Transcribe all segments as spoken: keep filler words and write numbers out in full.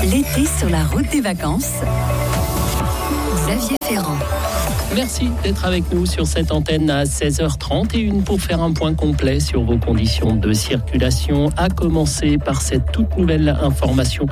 L'été sur la route des vacances. Xavier Ferrand. Merci d'être avec nous sur cette antenne à seize heures trente et un pour faire un point complet sur vos conditions de circulation, à commencer par cette toute nouvelle information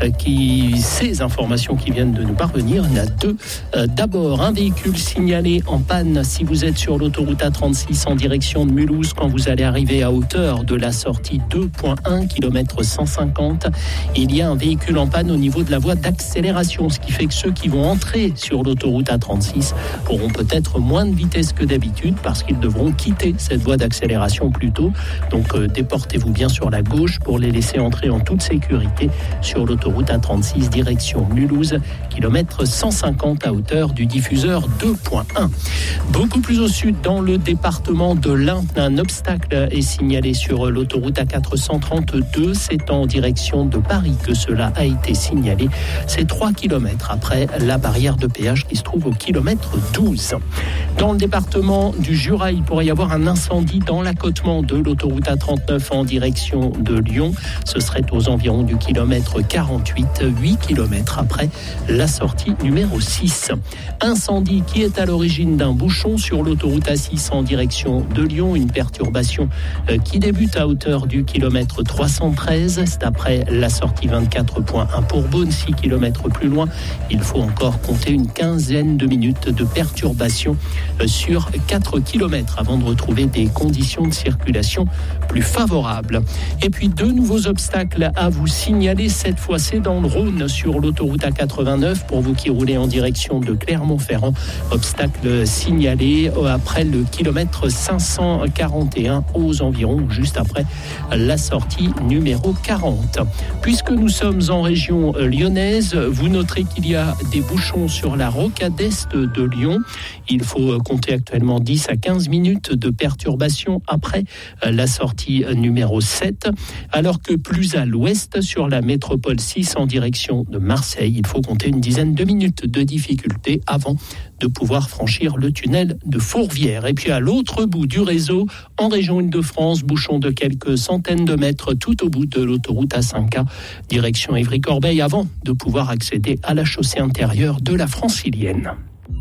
qui, ces informations qui viennent de nous parvenir. Il y en a deux. D'abord, un véhicule signalé en panne si vous êtes sur l'autoroute A trente-six en direction de Mulhouse quand vous allez arriver à hauteur de la sortie deux virgule un, kilomètre cent cinquante. Il y a un véhicule en panne au niveau de la voie d'accélération, ce qui fait que ceux qui vont entrer sur l'autoroute A trente-six auront peut-être moins de vitesse que d'habitude parce qu'ils devront quitter cette voie d'accélération plus tôt. Donc euh, déportez-vous bien sur la gauche pour les laisser entrer en toute sécurité sur l'autoroute A trente-six direction Mulhouse, kilomètre cent cinquante à hauteur du diffuseur deux virgule un. Beaucoup plus au sud, dans le département de l'Ain, un obstacle est signalé sur l'autoroute A quatre cent trente-deux. C'est en direction de Paris que cela a été signalé. C'est trois kilomètres après la barrière de péage qui se trouve au kilomètre douze. Dans le département du Jura, il pourrait y avoir un incendie dans l'accotement de l'autoroute A trente-neuf en direction de Lyon. Ce serait aux environs du kilomètre quarante-huit, huit kilomètres après la sortie numéro six. Incendie qui est à l'origine d'un bouchon sur l'autoroute A six en direction de Lyon. Une perturbation qui débute à hauteur du kilomètre trois cent treize. C'est après la sortie vingt-quatre virgule un pour Beaune, six kilomètres plus loin. Il faut encore compter une quinzaine de minutes de perturbation sur quatre kilomètres avant de retrouver des conditions de circulation plus favorables. Et puis deux nouveaux obstacles à vous signaler. Cette fois, c'est dans le Rhône sur l'autoroute A quatre-vingt-neuf pour vous qui roulez en direction de Clermont-Ferrand. Obstacle signalé après le kilomètre cinq cent quarante et un aux environs, juste après la sortie numéro quarante. Puisque nous sommes en région lyonnaise, vous noterez qu'il y a des bouchons sur la rocade est de Lyon. Il faut compter actuellement dix à quinze minutes de perturbation après la sortie numéro sept, alors que plus à l'ouest, sur la métropole six en direction de Marseille, il faut compter une dizaine de minutes de difficulté avant de pouvoir franchir le tunnel de Fourvière. Et puis à l'autre bout du réseau, en région Île-de-France, bouchon de quelques centaines de mètres tout au bout de l'autoroute A cinq A, direction Évry-Corbeil, avant de pouvoir accéder à la chaussée intérieure de la Francilienne.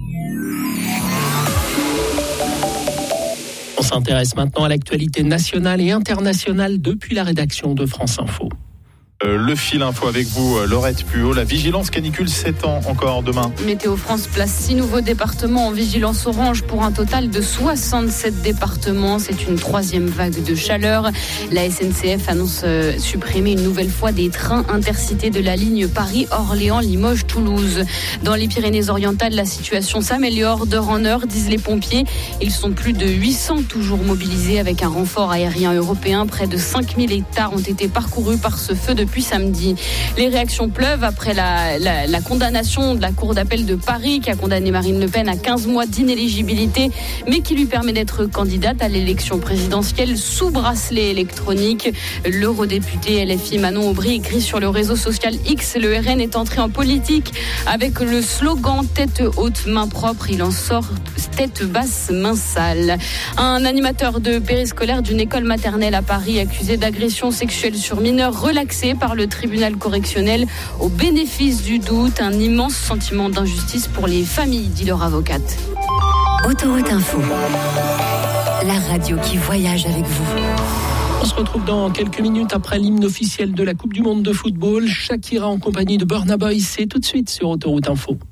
On s'intéresse maintenant à l'actualité nationale et internationale depuis la rédaction de France Info. Euh, le fil info avec vous, Laurette Puot. La vigilance canicule s'étend encore demain. Météo France place six nouveaux départements en vigilance orange pour un total de soixante-sept départements. C'est une troisième vague de chaleur. La S N C F annonce euh, supprimer une nouvelle fois des trains intercités de la ligne Paris-Orléans-Limoges-Toulouse. Dans les Pyrénées-Orientales, la situation s'améliore d'heure en heure, disent les pompiers. Ils sont plus de huit cents toujours mobilisés avec un renfort aérien européen. Près de cinq mille hectares ont été parcourus par ce feu de depuis samedi. Les réactions pleuvent après la, la, la condamnation de la Cour d'appel de Paris qui a condamné Marine Le Pen à quinze mois d'inéligibilité, mais qui lui permet d'être candidate à l'élection présidentielle sous bracelet électronique. L'eurodéputé L F I Manon Aubry écrit sur le réseau social X: le R N est entré en politique avec le slogan tête haute, main propre. Il en sort tête basse, main sale. Un animateur de périscolaire d'une école maternelle à Paris accusé d'agression sexuelle sur mineur relaxé par le tribunal correctionnel au bénéfice du doute. Un immense sentiment d'injustice pour les familles, dit leur avocate. Autoroute Info, la radio qui voyage avec vous. On se retrouve dans quelques minutes après l'hymne officiel de la Coupe du Monde de football. Shakira en compagnie de Burna Boy, c'est tout de suite sur Autoroute Info.